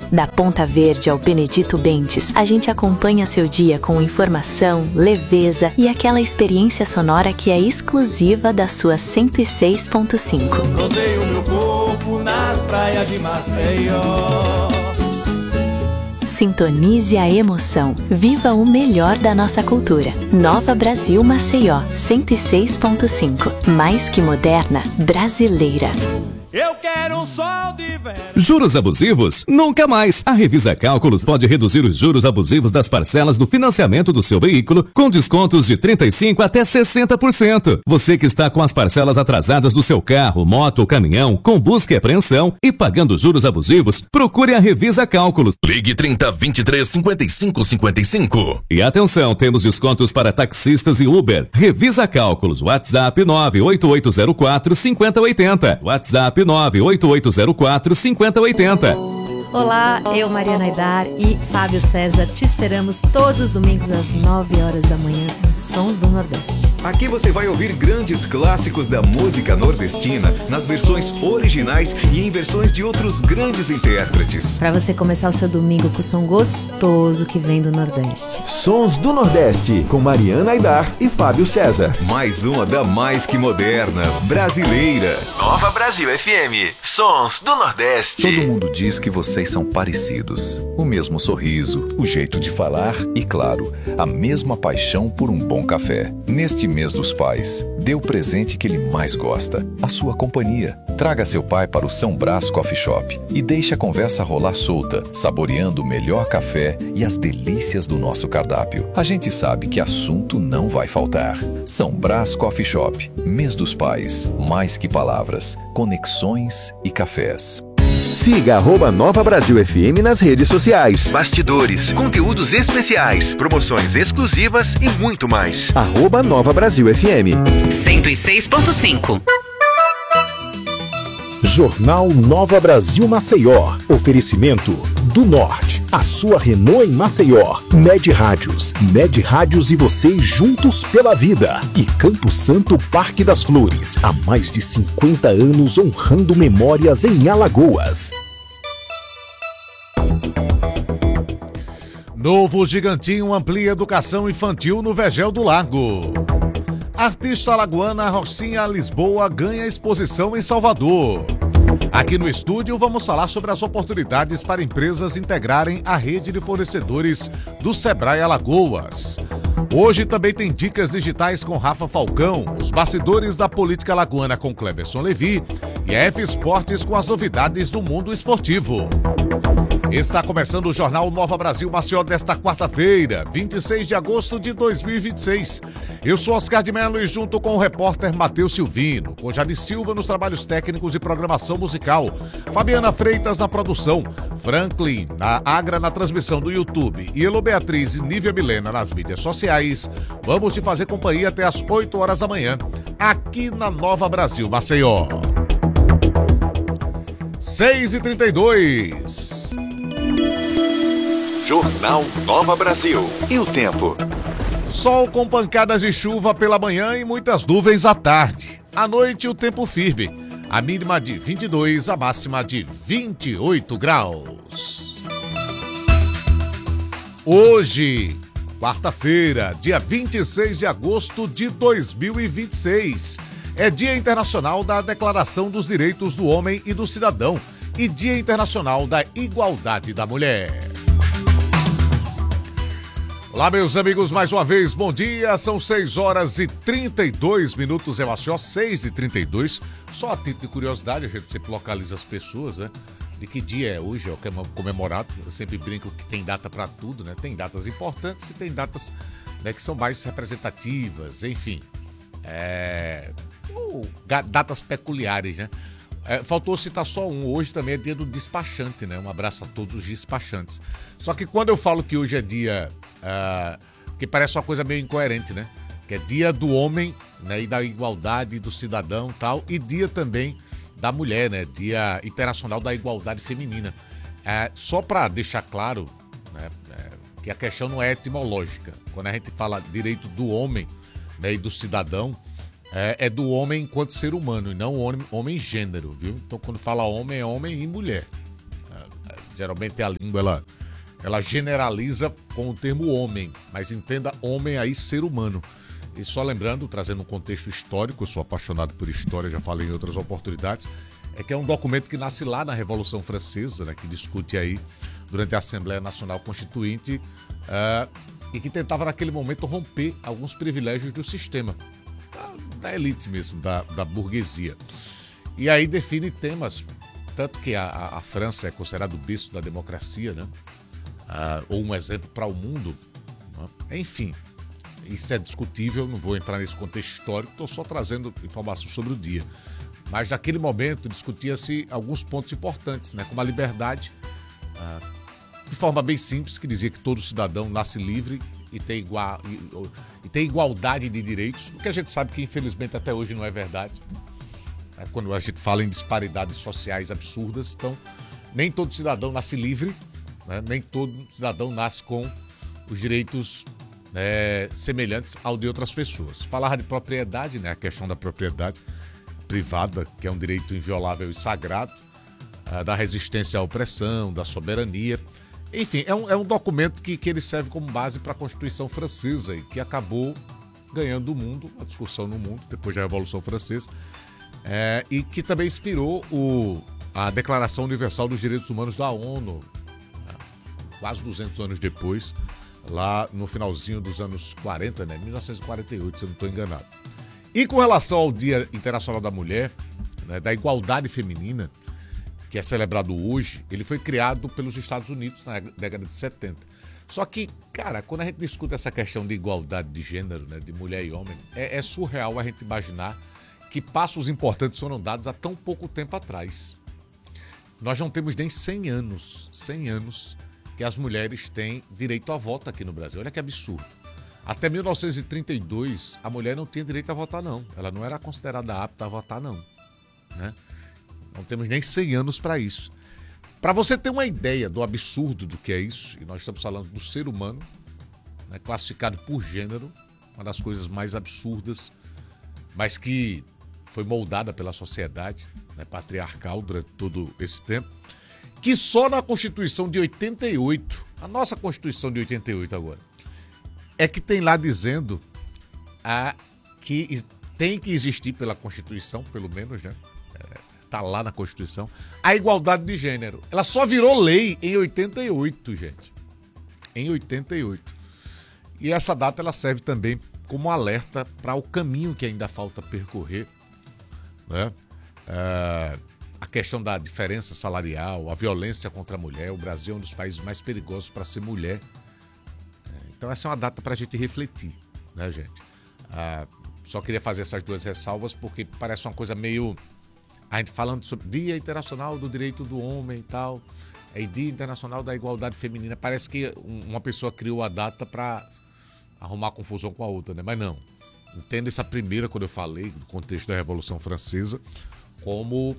Da Ponta Verde ao Benedito Bentes, a gente acompanha seu dia com informação, leveza e aquela experiência sonora que é exclusiva da sua 106.5. Rosei o meu corpo nas praias de Maceió. Sintonize a emoção. Viva o melhor da nossa cultura. Nova Brasil Maceió, 106.5. Mais que moderna, brasileira. Eu quero um sol de verão. Juros abusivos? Nunca mais! A Revisa Cálculos pode reduzir os juros abusivos das parcelas do financiamento do seu veículo com descontos de 35% até 60%. Você que está com as parcelas atrasadas do seu carro, moto ou caminhão, com busca e apreensão e pagando juros abusivos, procure a Revisa Cálculos. Ligue 30 23 55 55. E atenção, temos descontos para taxistas e Uber. Revisa Cálculos. WhatsApp 98804 5080. WhatsApp 98804 5080. Olá, eu, Mariana Aidar e Fábio César, te esperamos todos os domingos às 9 horas da manhã nos Sons do Nordeste. Aqui você vai ouvir grandes clássicos da música nordestina nas versões originais e em versões de outros grandes intérpretes. Para você começar o seu domingo com o som gostoso que vem do Nordeste. Sons do Nordeste, com Mariana Aidar e Fábio César. Mais uma da mais que moderna, brasileira. Nova Brasil FM, Sons do Nordeste. Todo mundo diz que vocês são parecidos. O mesmo sorriso, o jeito de falar e, claro, a mesma paixão por um bom café. Neste mês dos pais, dê o presente que ele mais gosta, a sua companhia. Traga seu pai para o São Brás Coffee Shop e deixe a conversa rolar solta, saboreando o melhor café e as delícias do nosso cardápio. A gente sabe que assunto não vai faltar. São Brás Coffee Shop, mês dos pais, mais que palavras, conexões e cafés. Siga @Nova Brasil FM nas redes sociais. Bastidores, conteúdos especiais, promoções exclusivas e muito mais. @Nova Brasil FM. 106.5. Jornal Nova Brasil Maceió. Oferecimento do Norte. A sua Renault em Maceió. Med Rádios. Med Rádios e você juntos pela vida. E Campo Santo Parque das Flores. Há mais de 50 anos honrando memórias em Alagoas. Novo Gigantinho amplia educação infantil no Vergel do Lago. Artista alagoana Rocinha Lisboa ganha exposição em Salvador. Aqui no estúdio vamos falar sobre as oportunidades para empresas integrarem a rede de fornecedores do Sebrae Alagoas. Hoje também tem dicas digitais com Rafa Falcão, os bastidores da política alagoana com Cleberson Levi e a F Esportes com as novidades do mundo esportivo. Está começando o Jornal Nova Brasil Maceió desta quarta-feira, 26 de agosto de 2026. Eu sou Oscar de Mello e junto com o repórter Matheus Silvino, com Jade Silva nos trabalhos técnicos e programação musical, Fabiana Freitas na produção, Franklin na Agra na transmissão do YouTube e Elo Beatriz e Nívia Milena nas mídias sociais, vamos te fazer companhia até às 8 horas da manhã, aqui na Nova Brasil Maceió. 6h32. Jornal Nova Brasil. E o tempo? Sol com pancadas de chuva pela manhã e muitas nuvens à tarde. À noite o tempo firme. A mínima de 22, a máxima de 28 graus. Hoje, quarta-feira, dia 26 de agosto de 2026. É Dia Internacional da Declaração dos Direitos do Homem e do Cidadão e Dia Internacional da Igualdade da Mulher. Olá, meus amigos, mais uma vez, bom dia. São 6h32 em Maceió, 6h32. Só a título de curiosidade, a gente sempre localiza as pessoas, né? De que dia é hoje, é o que é comemorado. Eu sempre brinco que tem data para tudo, né? Tem datas importantes e tem datas, né, que são mais representativas, enfim. Datas peculiares, né? Faltou citar só um. Hoje também é dia do despachante, né? Um abraço a todos os despachantes. Só que quando eu falo que hoje é dia... que parece uma coisa meio incoerente, né? Que é dia do homem, né? E da igualdade do cidadão e tal. E dia também da mulher, né? Dia Internacional da Igualdade Feminina. Só para deixar claro, né? Que a questão não é etimológica. Quando a gente fala direito do homem, né? E do cidadão, é do homem enquanto ser humano e não homem gênero, viu? Então quando fala homem, é homem e mulher. Geralmente a língua, ela generaliza com o termo homem, mas entenda homem aí, ser humano. E só lembrando, trazendo um contexto histórico, eu sou apaixonado por história, já falei em outras oportunidades, é que é um documento que nasce lá na Revolução Francesa, né, que discute aí durante a Assembleia Nacional Constituinte e que tentava naquele momento romper alguns privilégios do sistema, da elite mesmo, da burguesia. E aí define temas, tanto que a França é considerada o berço da democracia, né? Ou um exemplo para o mundo, né? Enfim, isso é discutível, não vou entrar nesse contexto histórico, estou só trazendo informação sobre o dia. Mas naquele momento discutia-se alguns pontos importantes, né? Como a liberdade, de forma bem simples, que dizia que todo cidadão nasce livre e tem igualdade de direitos, o que a gente sabe que infelizmente até hoje não é verdade. Quando a gente fala em disparidades sociais absurdas, então nem todo cidadão nasce livre, né? Nem todo cidadão nasce com os direitos semelhantes ao de outras pessoas. Falar de propriedade, né? A questão da propriedade privada, que é um direito inviolável e sagrado, da resistência à opressão, da soberania. Enfim, é um documento que ele serve como base para a Constituição Francesa e que acabou ganhando o mundo, a discussão no mundo, depois da Revolução Francesa, e que também inspirou a Declaração Universal dos Direitos Humanos da ONU, quase 200 anos depois, lá no finalzinho dos anos 40, né? 1948, se eu não estou enganado. E com relação ao Dia Internacional da Mulher, né, da igualdade feminina, que é celebrado hoje, ele foi criado pelos Estados Unidos na década de 70. Só que, cara, quando a gente discute essa questão de igualdade de gênero, né, de mulher e homem, é surreal a gente imaginar que passos importantes foram dados há tão pouco tempo atrás. Nós não temos nem 100 anos que as mulheres têm direito a voto aqui no Brasil. Olha que absurdo. Até 1932, a mulher não tinha direito a votar, não. Ela não era considerada apta a votar, não. Né? Não temos nem 100 anos para isso. Para você ter uma ideia do absurdo do que é isso, e nós estamos falando do ser humano, né, classificado por gênero, uma das coisas mais absurdas, mas que foi moldada pela sociedade, né, patriarcal durante todo esse tempo, que só na Constituição de 88, a nossa Constituição de 88 agora, é que tem lá dizendo que tem que existir pela Constituição, pelo menos, né? Tá lá na Constituição, a igualdade de gênero. Ela só virou lei em 88, gente. Em 88. E essa data ela serve também como alerta para o caminho que ainda falta percorrer, né? A questão da diferença salarial, a violência contra a mulher. O Brasil é um dos países mais perigosos para ser mulher. Então essa é uma data para a gente refletir, né, gente? Só queria fazer essas duas ressalvas porque parece uma coisa meio... A gente falando sobre Dia Internacional do Direito do Homem e tal, e Dia Internacional da Igualdade Feminina. Parece que uma pessoa criou a data para arrumar confusão com a outra, né? Mas não. Entenda essa primeira, quando eu falei, do contexto da Revolução Francesa, como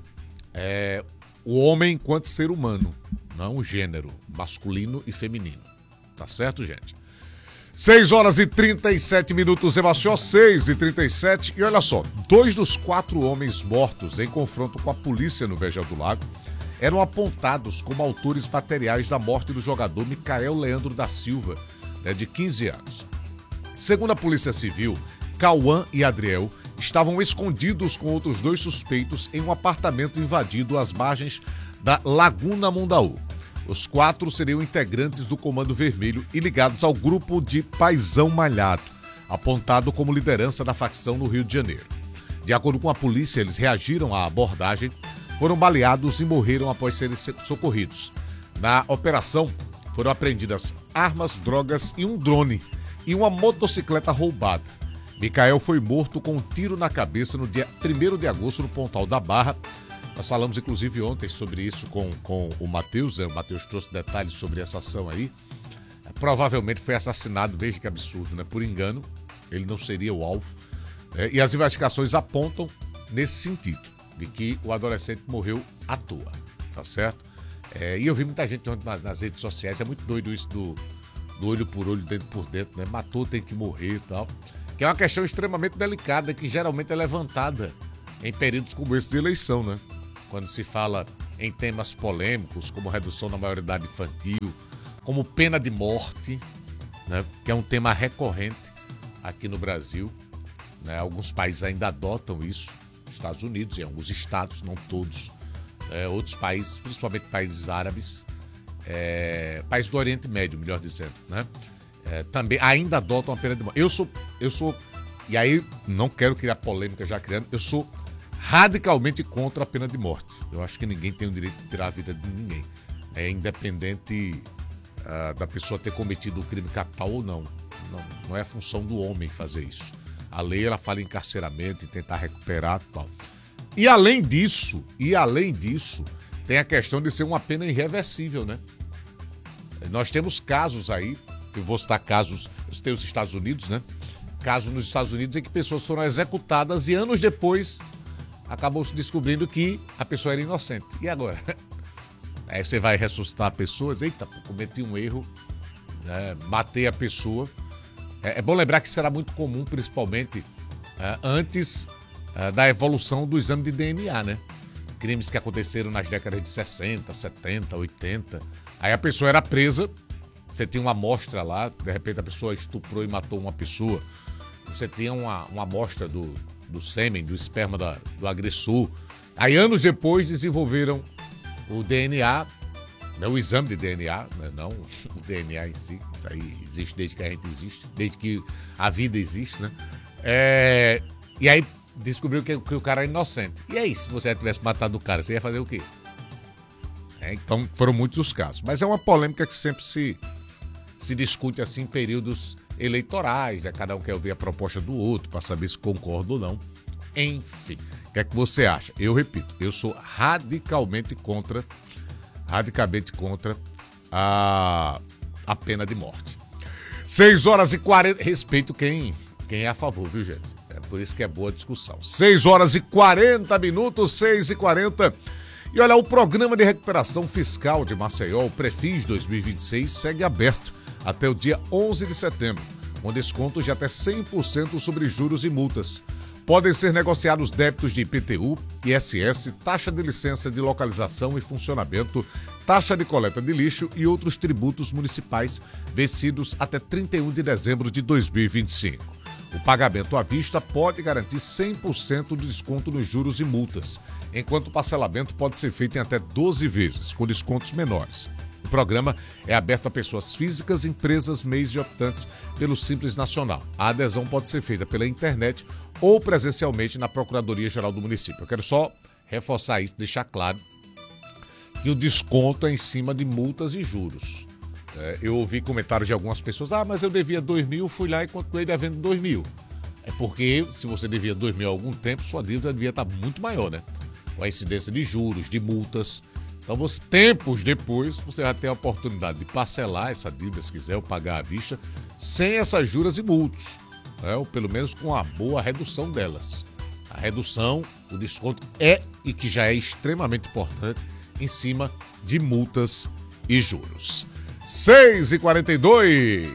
o homem enquanto ser humano, não o gênero masculino e feminino. Tá certo, gente? 6 horas e 37 minutos, Evachó, 6 e 37. E olha só, 2 dos 4 homens mortos em confronto com a polícia no Vergel do Lago eram apontados como autores materiais da morte do jogador Micael Leandro da Silva, né, de 15 anos. Segundo a Polícia Civil, Cauã e Adriel estavam escondidos com outros 2 suspeitos em um apartamento invadido às margens da Laguna Mundaú. Os 4 seriam integrantes do Comando Vermelho e ligados ao grupo de Paizão Malhado, apontado como liderança da facção no Rio de Janeiro. De acordo com a polícia, eles reagiram à abordagem, foram baleados e morreram após serem socorridos. Na operação, foram apreendidas armas, drogas e um drone e uma motocicleta roubada. Micael foi morto com um tiro na cabeça no dia 1º de agosto no Pontal da Barra. Nós falamos, inclusive, ontem sobre isso com o Matheus. O Matheus trouxe detalhes sobre essa ação aí. Provavelmente foi assassinado, veja que absurdo, né? Por engano, ele não seria o alvo. E as investigações apontam nesse sentido, de que o adolescente morreu à toa, tá certo? E eu vi muita gente nas redes sociais, é muito doido isso do olho por olho, dentro por dentro, né? Matou, tem que morrer e tal. Que é uma questão extremamente delicada, que geralmente é levantada em períodos como esse de eleição, né? Quando se fala em temas polêmicos, como redução da maioridade infantil, como pena de morte, né, que é um tema recorrente aqui no Brasil. Né, alguns países ainda adotam isso, Estados Unidos, em alguns estados, não todos. Outros países, principalmente países árabes, países do Oriente Médio, melhor dizendo, né, também ainda adotam a pena de morte. Eu sou, e aí não quero criar polêmica já criando, eu sou radicalmente contra a pena de morte. Eu acho que ninguém tem o direito de tirar a vida de ninguém. Independente da pessoa ter cometido o crime capital ou não. Não é a função do homem fazer isso. A lei, ela fala em encarceramento e tentar recuperar e tal. E além disso, tem a questão de ser uma pena irreversível, né? Nós temos casos aí, eu vou citar casos, eu citei os Estados Unidos, né? Casos nos Estados Unidos em que pessoas foram executadas e anos depois acabou se descobrindo que a pessoa era inocente. E agora? Aí você vai ressuscitar pessoas, eita, cometi um erro, né? Matei a pessoa. É bom lembrar que será muito comum, principalmente antes da evolução do exame de DNA, né? Crimes que aconteceram nas décadas de 60, 70, 80. Aí a pessoa era presa, você tinha uma amostra lá, de repente a pessoa estuprou e matou uma pessoa. Você tinha uma amostra do sêmen, do esperma do agressor. Aí anos depois desenvolveram o DNA, né, o exame de DNA, né, não o DNA em si. Isso aí existe desde que a gente existe, desde que a vida existe, né? E aí descobriu que o cara era inocente. E aí, se você tivesse matado o cara, você ia fazer o quê? Então, foram muitos os casos. Mas é uma polêmica que sempre se discute assim em períodos eleitorais, né? Cada um quer ouvir a proposta do outro para saber se concorda ou não. Enfim, o que é que você acha? Eu repito, eu sou radicalmente contra a pena de morte. 6h40, respeito quem é a favor, viu, gente? É por isso que é boa a discussão. 6h40, 6h40. E olha, o Programa de Recuperação Fiscal de Maceió, o Prefis 2026, segue aberto até o dia 11 de setembro, com descontos de até 100% sobre juros e multas. Podem ser negociados débitos de IPTU, ISS, taxa de licença de localização e funcionamento, taxa de coleta de lixo e outros tributos municipais vencidos até 31 de dezembro de 2025. O pagamento à vista pode garantir 100% de desconto nos juros e multas, enquanto o parcelamento pode ser feito em até 12 vezes, com descontos menores. O programa é aberto a pessoas físicas, empresas, meios e optantes pelo Simples Nacional. A adesão pode ser feita pela internet ou presencialmente na Procuradoria-Geral do município. Eu quero só reforçar isso, deixar claro que o desconto é em cima de multas e juros. Eu ouvi comentários de algumas pessoas, mas eu devia 2.000, fui lá e continuei devendo 2.000. É porque se você devia 2.000 há algum tempo, sua dívida devia estar muito maior, né? Com a incidência de juros, de multas. Então, tempos depois, você vai ter a oportunidade de parcelar essa dívida, se quiser, ou pagar à vista, sem essas juros e multas, né? Ou pelo menos com a boa redução delas. A redução, o desconto e que já é extremamente importante, em cima de multas e juros. 6h42.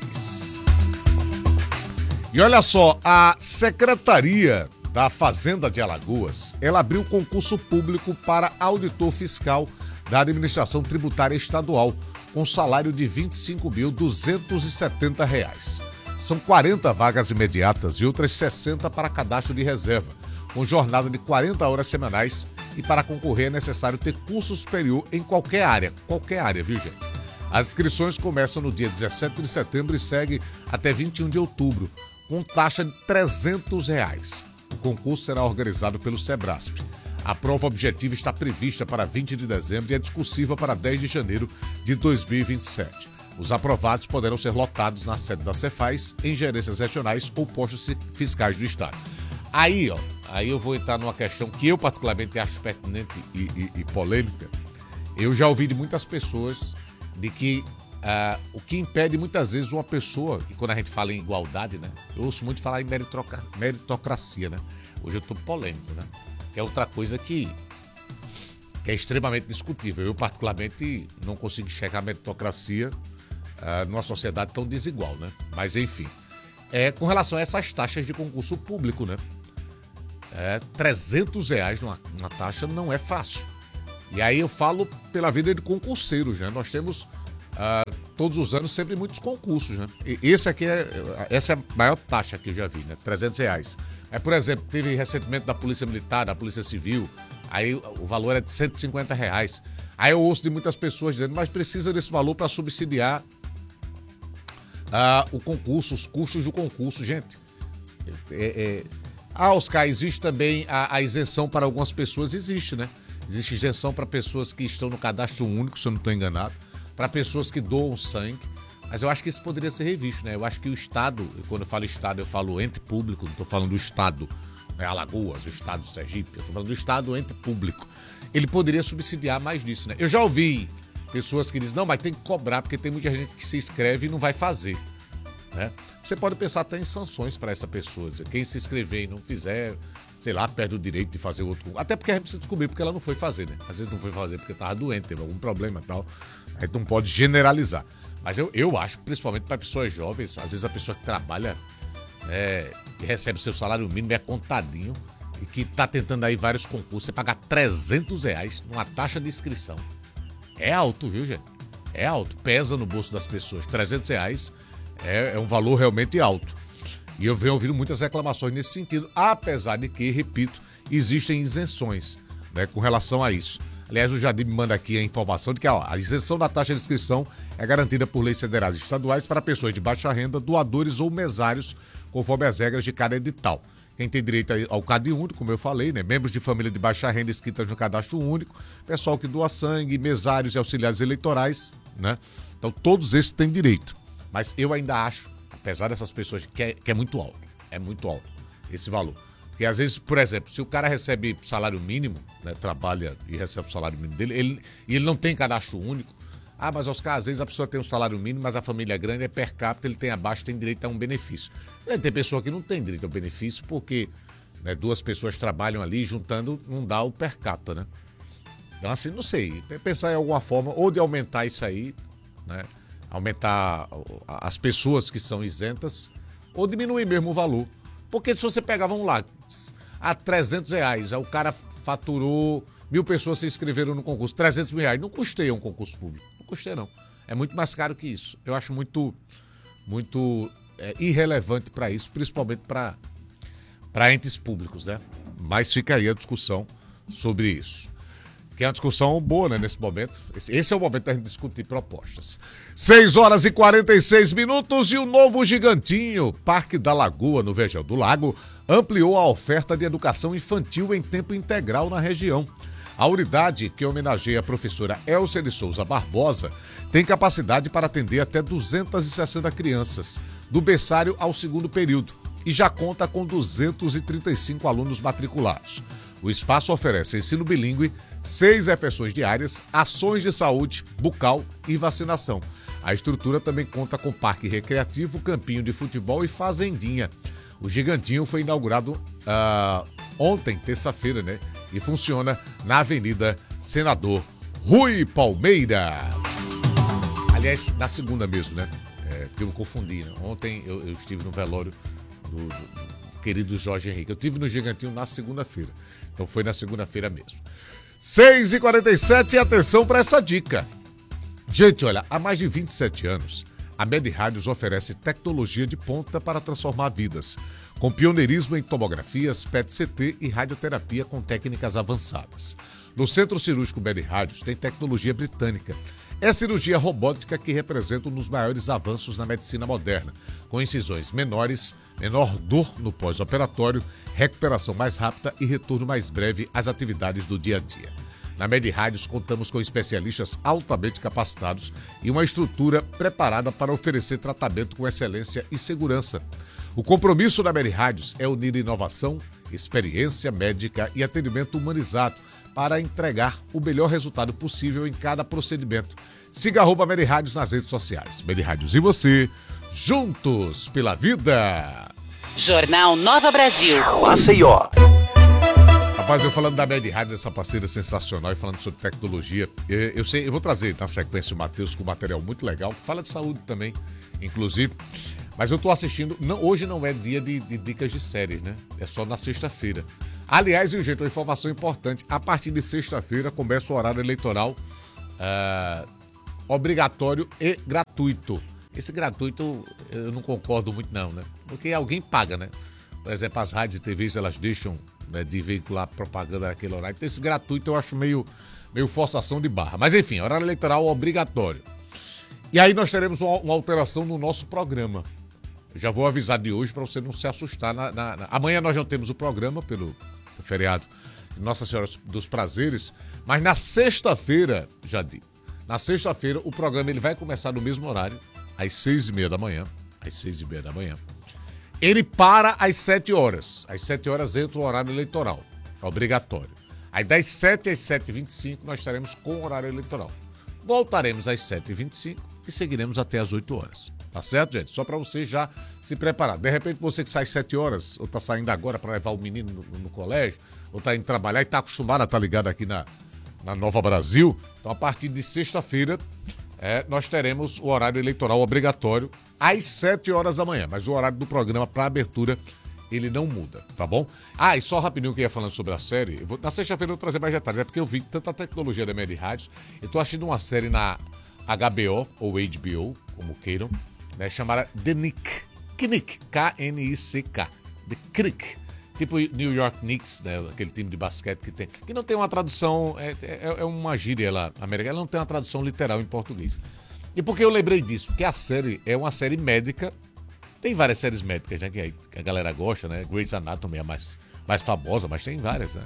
E olha só, a Secretaria da Fazenda de Alagoas, ela abriu concurso público para auditor fiscal da Administração Tributária Estadual, com salário de R$ 25.270. São 40 vagas imediatas e outras 60 para cadastro de reserva, com jornada de 40 horas semanais, e para concorrer é necessário ter curso superior em qualquer área, viu, gente? As inscrições começam no dia 17 de setembro e seguem até 21 de outubro, com taxa de R$ 300. O concurso será organizado pelo Sebrasp. A prova objetiva está prevista para 20 de dezembro e é discursiva para 10 de janeiro de 2027. Os aprovados poderão ser lotados na sede da Cefaz, em gerências regionais ou postos fiscais do Estado. Aí eu vou entrar numa questão que eu particularmente acho pertinente e polêmica. Eu já ouvi de muitas pessoas de que o que impede muitas vezes uma pessoa, e quando a gente fala em igualdade, né? Eu ouço muito falar em meritocracia, né? Hoje eu estou polêmico, né? Que é outra coisa que é extremamente discutível. Eu particularmente não consigo enxergar a meritocracia numa sociedade tão desigual, né? Mas enfim, com relação a essas taxas de concurso público, né? R$ 300 numa taxa não é fácil. E aí eu falo pela vida de concurseiros, né? Nós temos todos os anos sempre muitos concursos, né? E essa é a maior taxa que eu já vi, né? R$300. Aí, por exemplo, teve recentemente da Polícia Militar, da Polícia Civil, aí o valor é de R$150. Aí eu ouço de muitas pessoas dizendo, mas precisa desse valor para subsidiar o concurso, os custos do concurso. Gente, Oscar, existe também a isenção para algumas pessoas, existe, né? Existe isenção para pessoas que estão no cadastro único, se eu não estou enganado, para pessoas que doam sangue, mas eu acho que isso poderia ser revisto, né? Eu acho que o Estado, quando eu falo Estado, eu falo ente público, não estou falando do Estado, né? Alagoas, o Estado do Sergipe, eu estou falando do Estado, ente público. Ele poderia subsidiar mais disso, né? Eu já ouvi pessoas que dizem, não, mas tem que cobrar, porque tem muita gente que se inscreve e não vai fazer, né? Você pode pensar até em sanções para essa pessoa, dizer, quem se inscrever e não fizer, sei lá, perde o direito de fazer outro. Até porque a gente precisa descobrir porque ela não foi fazer, né? Às vezes não foi fazer porque estava doente, teve algum problema e tal. A gente não pode generalizar. Mas eu acho, principalmente para pessoas jovens, às vezes a pessoa que trabalha e recebe seu salário mínimo é contadinho e que está tentando aí vários concursos, você pagar R$300 numa taxa de inscrição. É alto, viu, gente? É alto, pesa no bolso das pessoas. R$300 é um valor realmente alto. E eu venho ouvindo muitas reclamações nesse sentido, apesar de que, repito, existem isenções, né, com relação a isso. Aliás, o Jadir me manda aqui a informação de que a isenção da taxa de inscrição é garantida por leis federais e estaduais para pessoas de baixa renda, doadores ou mesários, conforme as regras de cada edital. Quem tem direito ao CAD único, como eu falei, né? Membros de família de baixa renda inscritas no cadastro único, pessoal que doa sangue, mesários e auxiliares eleitorais, né? Então todos esses têm direito. Mas eu ainda acho, apesar dessas pessoas, que é muito alto. É muito alto esse valor. Porque às vezes, por exemplo, se o cara recebe salário mínimo, né, trabalha e recebe o salário mínimo dele, ele não tem cadastro único. Ah, mas Oscar, às vezes a pessoa tem um salário mínimo, mas a família é grande, é per capita, ele tem abaixo, tem direito a um benefício. Tem pessoa que não tem direito ao benefício porque, né, duas pessoas trabalham ali, juntando, não dá o per capita, né? Então assim, não sei, pensar em alguma forma ou de aumentar isso aí, né? Aumentar as pessoas que são isentas ou diminuir mesmo o valor. Porque se você pegar, vamos lá, a R$300, aí o cara faturou, 1.000 pessoas se inscreveram no concurso, R$300, não custeia um concurso público, não custeia não. É muito mais caro que isso. Eu acho muito irrelevante para isso, principalmente para entes públicos, né? Mas fica aí a discussão sobre isso. Que é uma discussão boa, né, nesse momento. Esse é o momento da gente discutir propostas. 6h46 e o novo Gigantinho, Parque da Lagoa, no Vergel do Lago, ampliou a oferta de educação infantil em tempo integral na região. A unidade, que homenageia a professora Elcia de Souza Barbosa, tem capacidade para atender até 260 crianças, do berçário ao segundo período, e já conta com 235 alunos matriculados. O espaço oferece ensino bilíngue, 6 refeições diárias, ações de saúde, bucal e vacinação. A estrutura também conta com parque recreativo, campinho de futebol e fazendinha. O Gigantinho foi inaugurado ontem, terça-feira, né? E funciona na Avenida Senador Rui Palmeira. Aliás, na segunda mesmo, né? Porque eu me confundi, né? Ontem eu estive no velório do querido Jorge Henrique. Eu estive no Gigantinho na segunda-feira. Então foi na segunda-feira mesmo. 6h47 e atenção para essa dica. Gente, olha, há mais de 27 anos, a Med Rádios oferece tecnologia de ponta para transformar vidas, com pioneirismo em tomografias, PET-CT e radioterapia com técnicas avançadas. No Centro Cirúrgico Med Rádios tem tecnologia britânica. É cirurgia robótica que representa um dos maiores avanços na medicina moderna, com incisões menores, menor dor no pós-operatório, recuperação mais rápida e retorno mais breve às atividades do dia a dia. Na Med Rádios contamos com especialistas altamente capacitados e uma estrutura preparada para oferecer tratamento com excelência e segurança. O compromisso da Med Rádios é unir inovação, experiência médica e atendimento humanizado para entregar o melhor resultado possível em cada procedimento. Siga @Med Rádios nas redes sociais. Med Rádios e você, juntos pela vida. Jornal Nova Brasil. Maceió. Rapaz, eu falando da Med Rádios, essa parceira sensacional, e falando sobre tecnologia, eu vou trazer na sequência o Matheus com um material muito legal, que fala de saúde também, inclusive. Mas eu tô assistindo, hoje não é dia de dicas de séries, né? É só na sexta-feira. Aliás, viu, gente, uma informação importante, a partir de sexta-feira começa o horário eleitoral obrigatório e gratuito. Esse gratuito eu não concordo muito não, né? Porque alguém paga, né? Por exemplo, as rádios e TVs, elas deixam, né, de veicular propaganda naquele horário. Então esse gratuito eu acho meio forçação de barra. Mas enfim, horário eleitoral obrigatório. E aí nós teremos uma alteração no nosso programa. Eu já vou avisar de hoje para você não se assustar. Amanhã nós não temos o programa pelo feriado de Nossa Senhora dos Prazeres, mas na sexta-feira, já digo, na sexta-feira o programa ele vai começar no mesmo horário, às 6h30 da manhã. Às 6h30 da manhã. Ele para às 7 horas. Às 7 horas entra o horário eleitoral, obrigatório. Aí das 7 às 7h25 nós estaremos com o horário eleitoral. Voltaremos às 7h25 e seguiremos até às 8 horas. Tá certo, gente? Só para você já se preparar. De repente você que sai às 7 horas, ou tá saindo agora para levar o menino no colégio, ou tá indo trabalhar e tá acostumado a estar ligado aqui na Nova Brasil. Então a partir de sexta-feira nós teremos o horário eleitoral obrigatório às 7 horas da manhã. Mas o horário do programa para abertura ele não muda, tá bom? E só rapidinho que eu ia falando sobre a série. Na sexta-feira eu vou trazer mais detalhes. É porque eu vi tanta tecnologia da Med Rádios. Eu tô assistindo uma série na HBO, ou HBO, como queiram, né, chamada The Knick. Knick, K-N-I-C-K. The Knick. Tipo New York Knicks, né, aquele time de basquete que tem. Que não tem uma tradução, é uma gíria lá, americana, ela não tem uma tradução literal em português. E por que eu lembrei disso? Porque a série é uma série médica. Tem várias séries médicas, né, que a galera gosta, né? Grey's Anatomy é mais famosa, mas tem várias, né?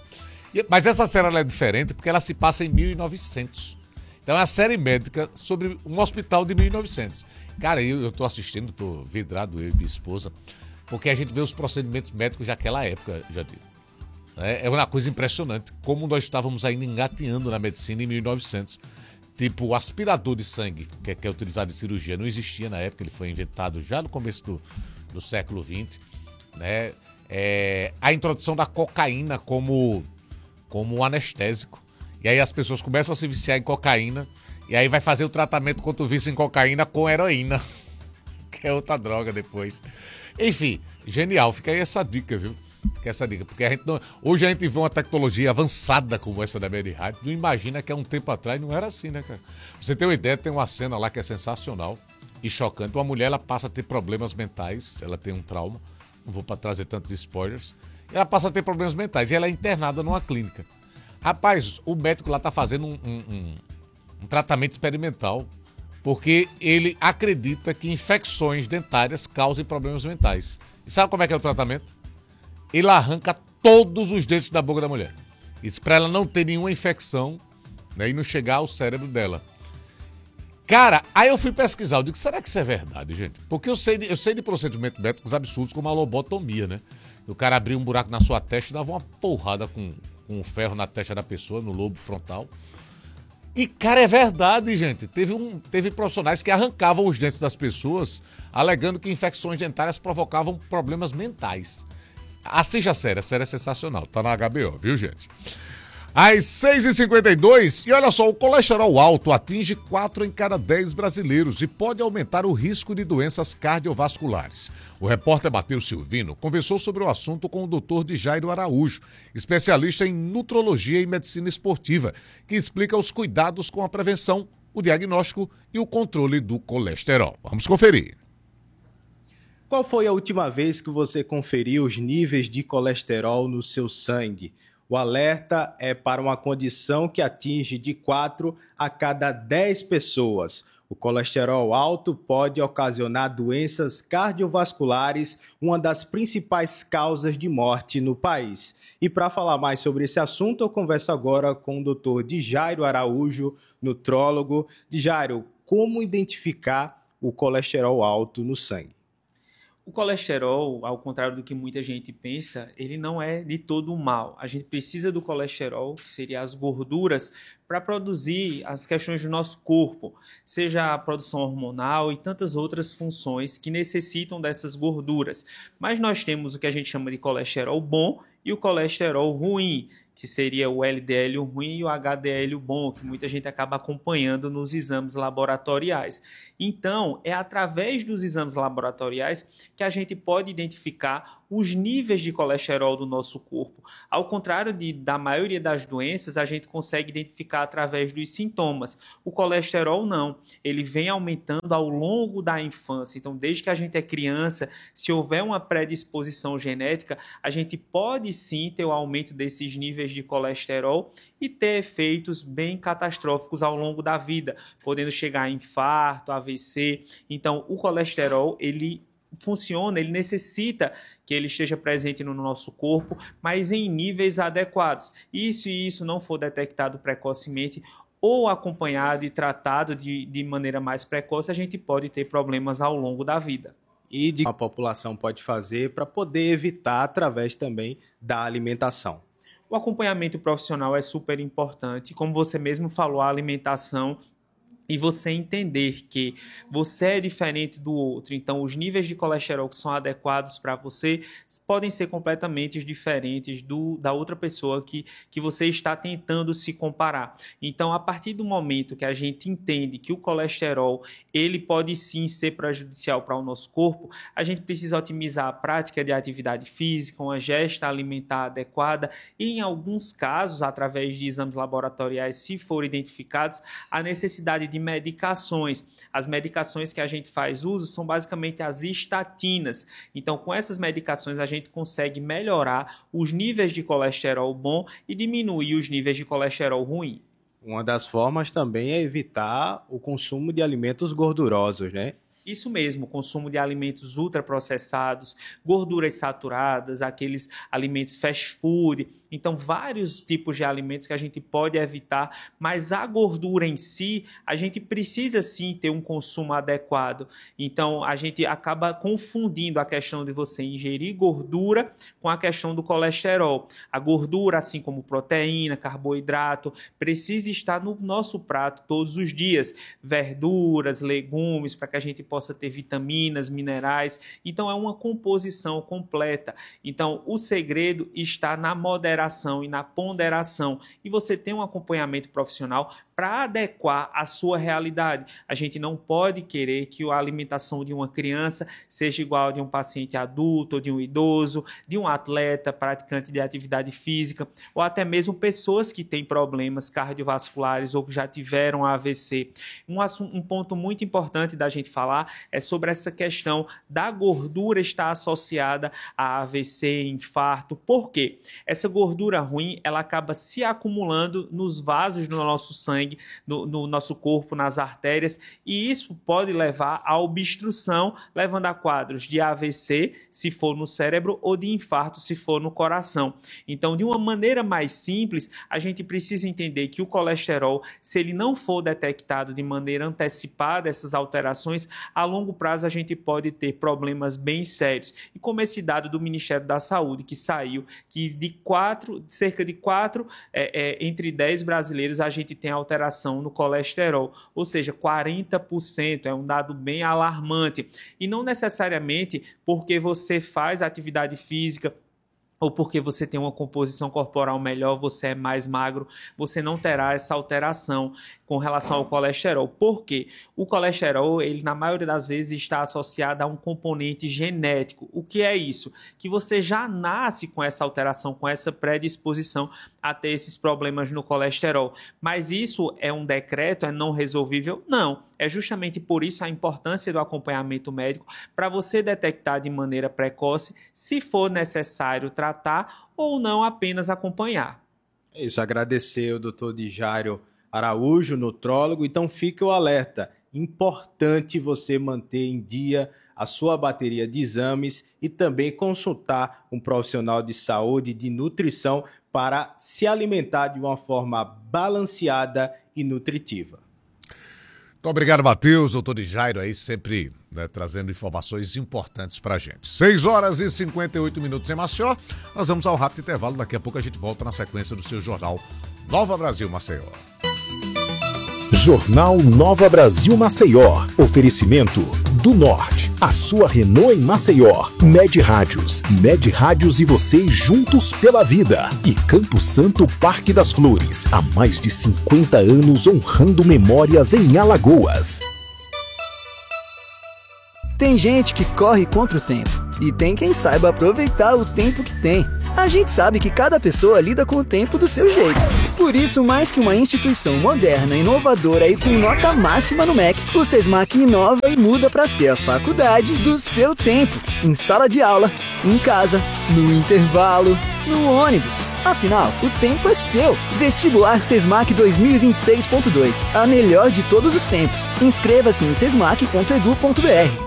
Mas essa série ela é diferente porque ela se passa em 1900. Então é uma série médica sobre um hospital de 1900. Cara, eu tô assistindo, tô vidrado, eu e minha esposa, porque a gente vê os procedimentos médicos daquela época, já digo. É uma coisa impressionante, como nós estávamos ainda engateando na medicina em 1900. Tipo, o aspirador de sangue, que é utilizado em cirurgia, não existia na época, ele foi inventado já no começo do século XX. Né? A introdução da cocaína como anestésico. E aí as pessoas começam a se viciar em cocaína, e aí vai fazer o tratamento contra o vício em cocaína com heroína, que é outra droga depois. Enfim, genial, fica aí essa dica, viu? Porque hoje a gente vê uma tecnologia avançada como essa da Med Rádio, não imagina que há um tempo atrás não era assim, né, cara? Pra você ter uma ideia, tem uma cena lá que é sensacional e chocante. Uma mulher, ela passa a ter problemas mentais, ela tem um trauma, não vou trazer tantos spoilers, ela passa a ter problemas mentais e ela é internada numa clínica. Rapaz, o médico lá tá fazendo um tratamento experimental porque ele acredita que infecções dentárias causem problemas mentais. E sabe como é que é o tratamento? Ele arranca todos os dentes da boca da mulher. Isso pra ela não ter nenhuma infecção, né, e não chegar ao cérebro dela. Cara, aí eu fui pesquisar. Eu digo, será que isso é verdade, gente? Porque eu sei de procedimentos médicos absurdos como a lobotomia, né? O cara abria um buraco na sua testa e dava uma porrada com um ferro na testa da pessoa, no lobo frontal. E, cara, é verdade, gente. Teve profissionais que arrancavam os dentes das pessoas, alegando que infecções dentárias provocavam problemas mentais. Assista a série é sensacional. Tá na HBO, viu, gente? Às 6h52, e olha só, o colesterol alto atinge 4 em cada 10 brasileiros e pode aumentar o risco de doenças cardiovasculares. O repórter Matheus Silvino conversou sobre o assunto com o Dr. Jairo Araújo, especialista em nutrologia e medicina esportiva, que explica os cuidados com a prevenção, o diagnóstico e o controle do colesterol. Vamos conferir. Qual foi a última vez que você conferiu os níveis de colesterol no seu sangue? O alerta é para uma condição que atinge de 4 a cada 10 pessoas. O colesterol alto pode ocasionar doenças cardiovasculares, uma das principais causas de morte no país. E para falar mais sobre esse assunto, eu converso agora com o Dr. Jairo Araújo, nutrólogo. Jairo, como identificar o colesterol alto no sangue? O colesterol, ao contrário do que muita gente pensa, ele não é de todo mal. A gente precisa do colesterol, que seria as gorduras, para produzir as questões do nosso corpo, seja a produção hormonal e tantas outras funções que necessitam dessas gorduras. Mas nós temos o que a gente chama de colesterol bom e o colesterol ruim, que seria o LDL ruim e o HDL bom, que muita gente acaba acompanhando nos exames laboratoriais. Então, é através dos exames laboratoriais que a gente pode identificar os níveis de colesterol do nosso corpo. Ao contrário da maioria das doenças, a gente consegue identificar através dos sintomas. O colesterol não, ele vem aumentando ao longo da infância. Então, desde que a gente é criança, se houver uma predisposição genética, a gente pode sim ter o aumento desses níveis de colesterol e ter efeitos bem catastróficos ao longo da vida, podendo chegar a infarto, AVC. Então, o colesterol, ele funciona, ele necessita que ele esteja presente no nosso corpo, mas em níveis adequados. E se isso não for detectado precocemente ou acompanhado e tratado de maneira mais precoce, a gente pode ter problemas ao longo da vida. E a população pode fazer para poder evitar através também da alimentação. O acompanhamento profissional é super importante. Como você mesmo falou, a alimentação e você entender que você é diferente do outro. Então, os níveis de colesterol que são adequados para você podem ser completamente diferentes da outra pessoa que você está tentando se comparar. Então, a partir do momento que a gente entende que o colesterol ele pode sim ser prejudicial para o nosso corpo, a gente precisa otimizar a prática de atividade física, uma ingesta alimentar adequada e, em alguns casos, através de exames laboratoriais, se forem identificados, a necessidade de medicações. As medicações que a gente faz uso são basicamente as estatinas. Então, com essas medicações, a gente consegue melhorar os níveis de colesterol bom e diminuir os níveis de colesterol ruim. Uma das formas também é evitar o consumo de alimentos gordurosos, né? Isso mesmo, o consumo de alimentos ultraprocessados, gorduras saturadas, aqueles alimentos fast food. Então, vários tipos de alimentos que a gente pode evitar, mas a gordura em si, a gente precisa sim ter um consumo adequado. Então, a gente acaba confundindo a questão de você ingerir gordura com a questão do colesterol. A gordura, assim como proteína, carboidrato, precisa estar no nosso prato todos os dias. Verduras, legumes, para que a gente possa ter vitaminas, minerais. Então, é uma composição completa. Então, o segredo está na moderação e na ponderação. E você tem um acompanhamento profissional para adequar a sua realidade. A gente não pode querer que a alimentação de uma criança seja igual a de um paciente adulto, ou de um idoso, de um atleta praticante de atividade física, ou até mesmo pessoas que têm problemas cardiovasculares ou que já tiveram AVC. Um ponto muito importante da gente falar é sobre essa questão da gordura estar associada a AVC, infarto. Por quê? Essa gordura ruim, ela acaba se acumulando nos vasos do nosso sangue, no nosso corpo, nas artérias, e isso pode levar à obstrução, levando a quadros de AVC, se for no cérebro, ou de infarto, se for no coração. Então, de uma maneira mais simples, a gente precisa entender que o colesterol, se ele não for detectado de maneira antecipada, essas alterações, a longo prazo a gente pode ter problemas bem sérios. E como esse dado do Ministério da Saúde que saiu, que cerca de 4 entre 10 brasileiros a gente tem alteração no colesterol, ou seja, 40%, é um dado bem alarmante. E não necessariamente porque você faz atividade física ou porque você tem uma composição corporal melhor, você é mais magro, você não terá essa alteração com relação ao colesterol. Por quê? O colesterol, ele na maioria das vezes está associado a um componente genético. O que é isso? Que você já nasce com essa alteração, com essa predisposição a ter esses problemas no colesterol. Mas isso é um decreto, é não resolvível? Não. É justamente por isso a importância do acompanhamento médico para você detectar de maneira precoce, se for necessário tratar ou não apenas acompanhar. Isso, agradecer o Dr. Dijário Araújo, nutrólogo. Então fique o alerta, importante você manter em dia a sua bateria de exames e também consultar um profissional de saúde, de nutrição, para se alimentar de uma forma balanceada e nutritiva. Muito obrigado, Matheus, doutor Dijário, aí sempre trazendo informações importantes para a gente. 6h58 em Maceió. Nós vamos ao rápido intervalo. Daqui a pouco a gente volta na sequência do seu jornal Nova Brasil Maceió. Jornal Nova Brasil Maceió. Oferecimento do Norte, a sua Renault em Maceió. Med Rádios. Med Rádios e você juntos pela vida. E Campo Santo Parque das Flores. Há mais de 50 anos honrando memórias em Alagoas. Tem gente que corre contra o tempo e tem quem saiba aproveitar o tempo que tem. A gente sabe que cada pessoa lida com o tempo do seu jeito. Por isso, mais que uma instituição moderna, inovadora e com nota máxima no MEC, o Sesmac inova e muda para ser a faculdade do seu tempo. Em sala de aula, em casa, no intervalo, no ônibus. Afinal, o tempo é seu. Vestibular Sesmac 2026.2. A melhor de todos os tempos. Inscreva-se em sesmac.edu.br.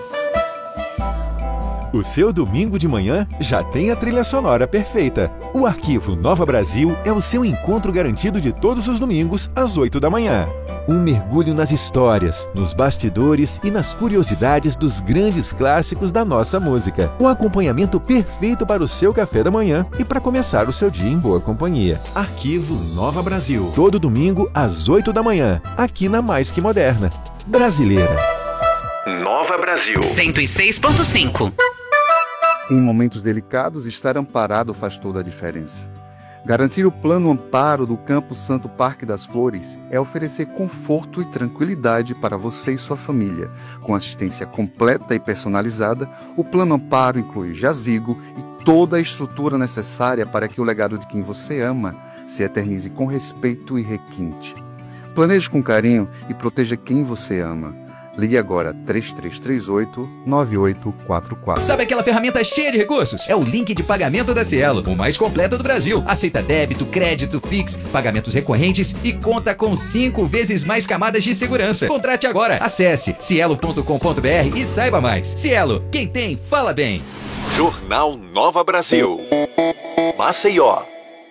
O seu domingo de manhã já tem a trilha sonora perfeita. O Arquivo Nova Brasil é o seu encontro garantido de todos os domingos, às 8 da manhã. Um mergulho nas histórias, nos bastidores e nas curiosidades dos grandes clássicos da nossa música. Um acompanhamento perfeito para o seu café da manhã e para começar o seu dia em boa companhia. Arquivo Nova Brasil. Todo domingo, às 8 da manhã, aqui na Mais Que Moderna. Brasileira. Nova Brasil. 106.5. Em momentos delicados, estar amparado faz toda a diferença. Garantir o plano amparo do Campo Santo Parque das Flores é oferecer conforto e tranquilidade para você e sua família. Com assistência completa e personalizada, o plano amparo inclui jazigo e toda a estrutura necessária para que o legado de quem você ama se eternize com respeito e requinte. Planeje com carinho e proteja quem você ama. Ligue agora 3338-9844. Sabe aquela ferramenta cheia de recursos? É o link de pagamento da Cielo, o mais completo do Brasil. Aceita débito, crédito, Pix, pagamentos recorrentes e conta com 5 vezes mais camadas de segurança. Contrate agora. Acesse cielo.com.br e saiba mais. Cielo, quem tem, fala bem. Jornal Nova Brasil. Maceió.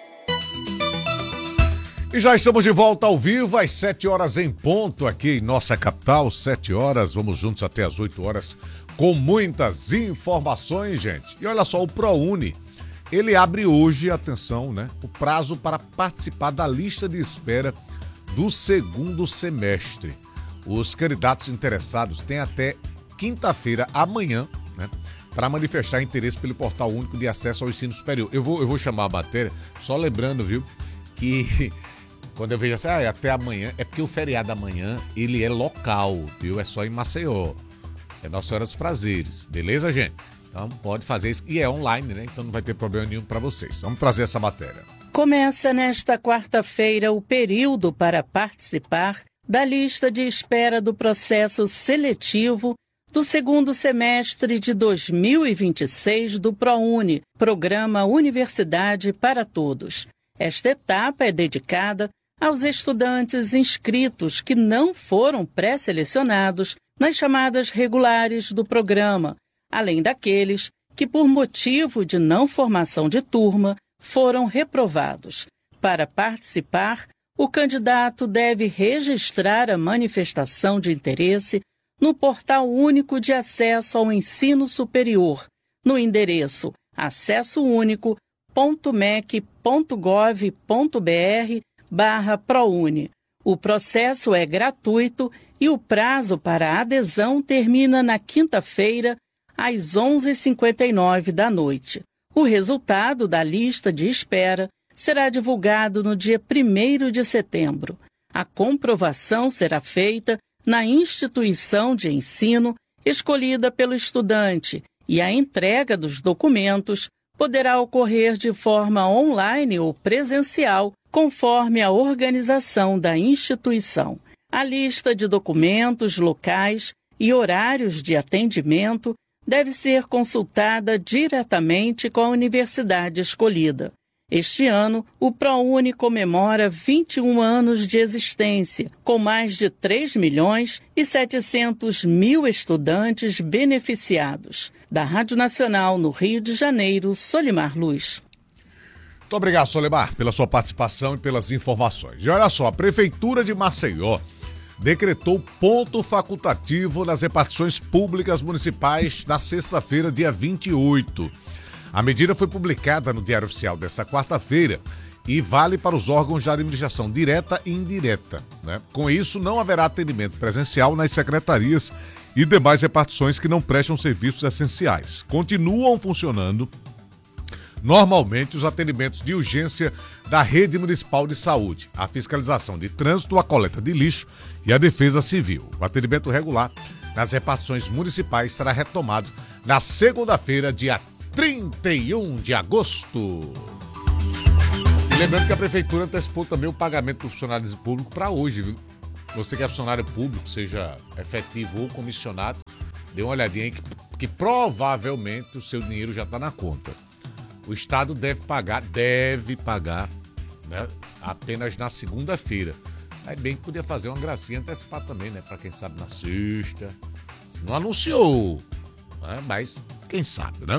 E já estamos de volta ao vivo, às 7 horas em ponto, aqui em nossa capital, 7 horas, vamos juntos até às 8 horas, com muitas informações, gente. E olha só, o ProUni, ele abre hoje, atenção, né, o prazo para participar da lista de espera do segundo semestre. Os candidatos interessados têm até quinta-feira, amanhã, né, para manifestar interesse pelo Portal Único de Acesso ao Ensino Superior. Eu vou chamar a matéria, só lembrando, viu, que... Quando eu vejo assim, até amanhã, é porque o feriado amanhã, ele é local, viu? É só em Maceió. É Nossa Senhora dos Prazeres, beleza, gente? Então pode fazer isso. E é online, né? Então não vai ter problema nenhum para vocês. Vamos trazer essa matéria. Começa nesta quarta-feira o período para participar da lista de espera do processo seletivo do segundo semestre de 2026 do ProUni, Programa Universidade para Todos. Esta etapa é dedicada aos estudantes inscritos que não foram pré-selecionados nas chamadas regulares do programa, além daqueles que, por motivo de não formação de turma, foram reprovados. Para participar, o candidato deve registrar a manifestação de interesse no Portal Único de Acesso ao Ensino Superior, no endereço acessounico.mec.gov.br/ProUni. O processo é gratuito e o prazo para adesão termina na quinta-feira, às 11h59 da noite. O resultado da lista de espera será divulgado no dia 1º de setembro. A comprovação será feita na instituição de ensino escolhida pelo estudante e a entrega dos documentos poderá ocorrer de forma online ou presencial, conforme a organização da instituição. A lista de documentos, locais e horários de atendimento deve ser consultada diretamente com a universidade escolhida. Este ano, o ProUni comemora 21 anos de existência, com mais de 3.700.000 estudantes beneficiados. Da Rádio Nacional no Rio de Janeiro, Solimar Luz. Muito obrigado, Solimar, pela sua participação e pelas informações. E olha só, a Prefeitura de Maceió decretou ponto facultativo nas repartições públicas municipais na sexta-feira, dia 28. A medida foi publicada no Diário Oficial desta quarta-feira e vale para os órgãos de administração direta e indireta, né? Com isso, não haverá atendimento presencial nas secretarias e demais repartições que não prestam serviços essenciais. Continuam funcionando normalmente os atendimentos de urgência da Rede Municipal de Saúde, a fiscalização de trânsito, a coleta de lixo e a defesa civil. O atendimento regular nas repartições municipais será retomado na segunda-feira, dia 31 de agosto. E lembrando que a Prefeitura antecipou também o pagamento dos funcionários públicos para hoje, viu? Você que é funcionário público, seja efetivo ou comissionado, dê uma olhadinha aí que provavelmente o seu dinheiro já está na conta. O Estado deve pagar, né, apenas na segunda-feira. Aí bem que podia fazer uma gracinha antecipar também, né? Para quem sabe na sexta. Não anunciou, né? Mas quem sabe, né?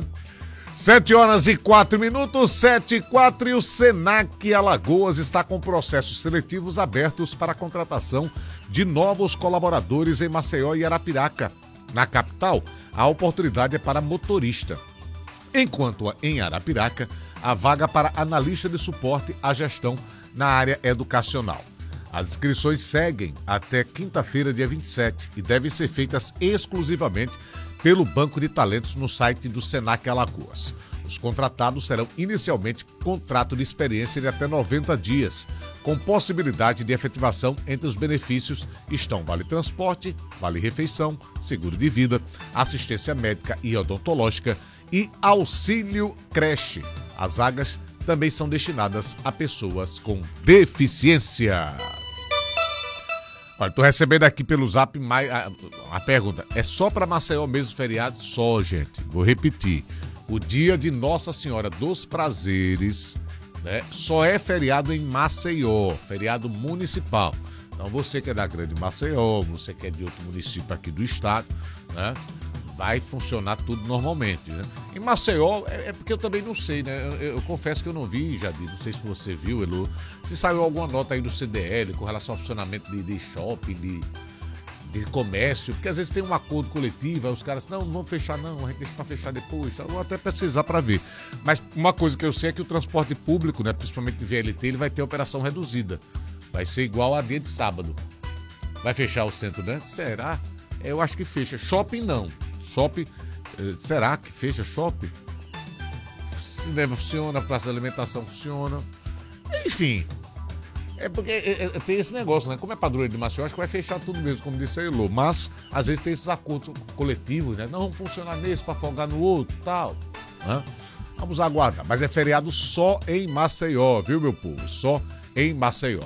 7h04, 7h04, e o Senac Alagoas está com processos seletivos abertos para a contratação de novos colaboradores em Maceió e Arapiraca. Na capital, a oportunidade é para motorista. Enquanto em Arapiraca, a vaga para analista de suporte à gestão na área educacional. As inscrições seguem até quinta-feira, dia 27, e devem ser feitas exclusivamente pelo Banco de Talentos no site do Senac Alagoas. Os contratados serão inicialmente contrato de experiência de até 90 dias, com possibilidade de efetivação. Entre os benefícios estão vale transporte, vale refeição, seguro de vida, assistência médica e odontológica e auxílio creche. As vagas também são destinadas a pessoas com deficiência. Olha, estou recebendo aqui pelo Zap a pergunta. É só para Maceió mesmo feriado? Só, gente. Vou repetir. O dia de Nossa Senhora dos Prazeres, né, só é feriado em Maceió, feriado municipal. Então você que é da Grande Maceió, você que é de outro município aqui do estado, né, vai funcionar tudo normalmente, né? Em Maceió, é porque eu também não sei, né? Eu confesso que eu não vi, Jadir, não sei se você viu, Elô, se saiu alguma nota aí do CDL com relação ao funcionamento de shopping, de comércio, porque às vezes tem um acordo coletivo, aí os caras, não vão fechar não, a gente deixa pra fechar depois, eu vou até precisar pra ver. Mas uma coisa que eu sei é que o transporte público, né, principalmente de VLT, ele vai ter operação reduzida. Vai ser igual a dia de sábado. Vai fechar o centro, né? Será? Eu acho que fecha. Shopping não. Shopping, será que fecha shopping? Cinema funciona, praça de alimentação funciona. Enfim, é porque tem esse negócio, né? Como é padroeiro de Maceió, acho que vai fechar tudo mesmo, como disse a Elô. Mas, às vezes, tem esses acordos coletivos, né? Não vamos funcionar nesse para folgar no outro e tal, né? Vamos aguardar. Mas é feriado só em Maceió, viu, meu povo? Só em Maceió.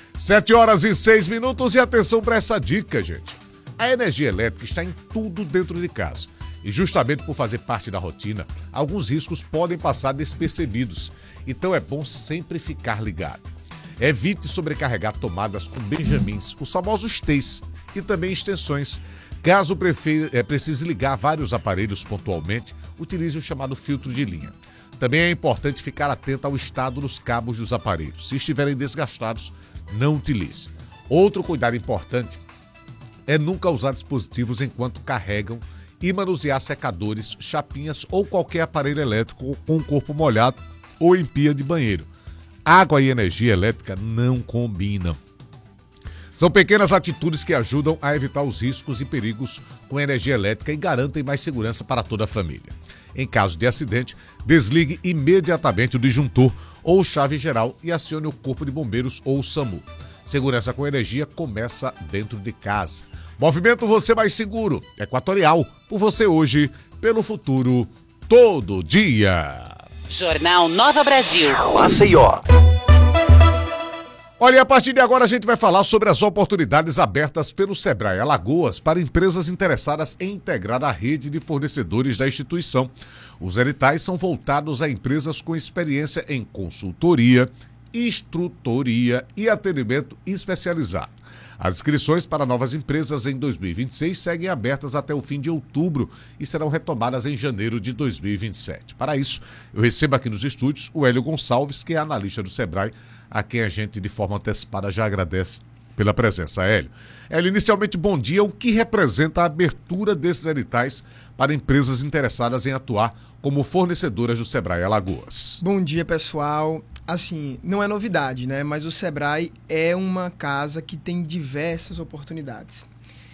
7h06, e atenção para essa dica, gente. A energia elétrica está em tudo dentro de casa. E justamente por fazer parte da rotina, alguns riscos podem passar despercebidos. Então é bom sempre ficar ligado. Evite sobrecarregar tomadas com benjamins, os famosos T's, e também extensões. Caso precise ligar vários aparelhos pontualmente, utilize o chamado filtro de linha. Também é importante ficar atento ao estado dos cabos dos aparelhos. Se estiverem desgastados, não utilize. Outro cuidado importante é nunca usar dispositivos enquanto carregam e manusear secadores, chapinhas ou qualquer aparelho elétrico com o corpo molhado ou em pia de banheiro. Água e energia elétrica não combinam. São pequenas atitudes que ajudam a evitar os riscos e perigos com energia elétrica e garantem mais segurança para toda a família. Em caso de acidente, desligue imediatamente o disjuntor ou chave geral e acione o Corpo de Bombeiros ou o SAMU. Segurança com energia começa dentro de casa. Movimento Você Mais Seguro, Equatorial, por você hoje, pelo futuro, todo dia. Jornal Nova Brasil. Maceió. Olha, e a partir de agora a gente vai falar sobre as oportunidades abertas pelo Sebrae Alagoas para empresas interessadas em integrar a rede de fornecedores da instituição. Os editais são voltados a empresas com experiência em consultoria, instrutoria e atendimento especializado. As inscrições para novas empresas em 2026 seguem abertas até o fim de outubro e serão retomadas em janeiro de 2027. Para isso, eu recebo aqui nos estúdios o Hélio Gonçalves, que é analista do Sebrae, a quem a gente, de forma antecipada, já agradece pela presença. Hélio, inicialmente, bom dia. O que representa a abertura desses editais para empresas interessadas em atuar como fornecedoras do Sebrae Alagoas? Bom dia, pessoal. assim, não é novidade, né? Mas o Sebrae é uma casa que tem diversas oportunidades.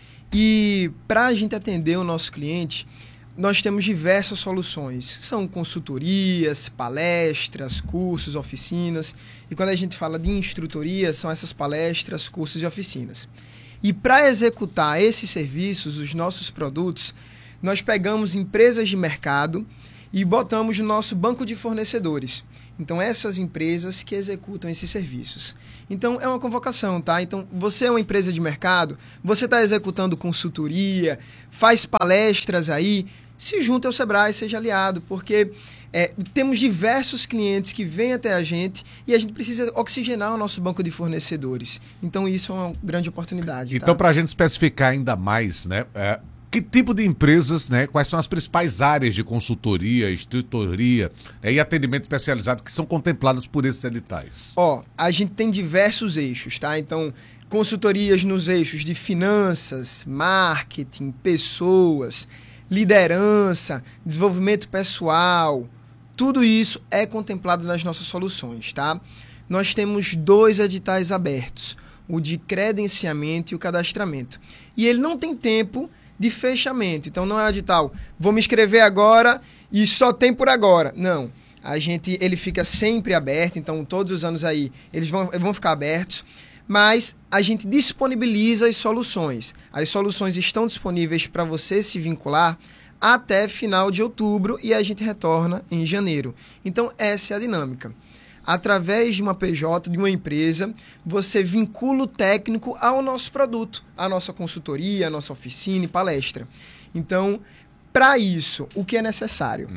E para a gente atender o nosso cliente, nós temos diversas soluções. São consultorias, palestras, cursos, oficinas. E quando a gente fala de instrutoria, são essas palestras, cursos e oficinas. E para executar esses serviços, os nossos produtos, nós pegamos empresas de mercado e botamos no nosso banco de fornecedores. Então, essas empresas que executam esses serviços. Então, é uma convocação, tá? Então, você é uma empresa de mercado, você está executando consultoria, faz palestras aí, se junte ao Sebrae, seja aliado, porque temos diversos clientes que vêm até a gente e a gente precisa oxigenar o nosso banco de fornecedores. Então, isso é uma grande oportunidade. Então, para a gente especificar ainda mais, né? Que tipo de empresas, né? Quais são as principais áreas de consultoria, instrutoria e atendimento especializado que são contempladas por esses editais? A gente tem diversos eixos, tá? Então, consultorias nos eixos de finanças, marketing, pessoas, liderança, desenvolvimento pessoal, tudo isso é contemplado nas nossas soluções, tá? Nós temos 2 editais abertos, o de credenciamento e o cadastramento. E ele não tem tempo de fechamento, então não é um edital, vou me inscrever agora e só tem por agora. Não, ele fica sempre aberto, então todos os anos aí eles vão ficar abertos, mas a gente disponibiliza as soluções. As soluções estão disponíveis para você se vincular até final de outubro e a gente retorna em janeiro. Então, essa é a dinâmica. Através de uma PJ, de uma empresa, você vincula o técnico ao nosso produto, à nossa consultoria, à nossa oficina e palestra. Então, para isso, o que é necessário?